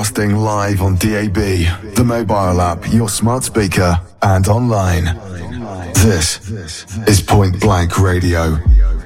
broadcasting live on DAB, the mobile app, your smart speaker, and online. This is Point Blank Radio.